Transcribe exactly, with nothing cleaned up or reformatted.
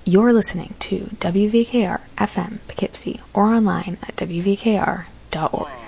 You're listening to W V K R F M Poughkeepsie or online at W V K R dot org.